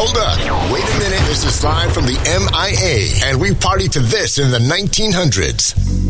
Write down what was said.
Hold up. Wait a minute. This is live from the MIA, and we party to this in the 1900s.